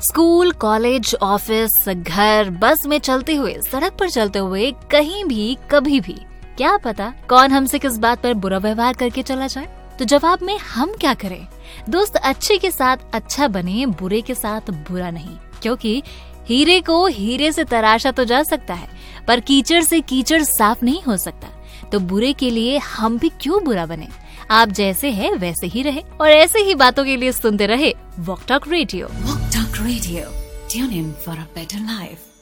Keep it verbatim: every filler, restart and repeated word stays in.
School, college, office, घर, बस में चलते हुए, सड़क पर चलते हुए, कहीं भी कभी भी, क्या पता कौन हमसे किस बात पर बुरा व्यवहार करके चला जाए। तो जवाब में हम क्या करें? दोस्त अच्छे के साथ अच्छा बने, बुरे के साथ बुरा नहीं, क्योंकि हीरे को हीरे से तराशा तो जा सकता है, पर कीचड़ से कीचड़ साफ नहीं हो सकता। तो बुरे के लिए हम भी क्यों बुरा बने? आप जैसे हैं वैसे ही रहे और ऐसे ही बातों के लिए सुनते रहे walk talk radio. Walk Talk Radio. Tune in for a better life.